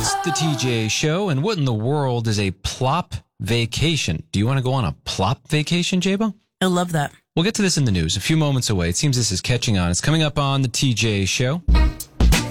is the TJ Show, and what in the world is a plop vacation? Do you want to go on a plop vacation, Jabo? I love that. We'll get to this in the news a few moments away. It seems this is catching on. It's coming up on the TJ Show.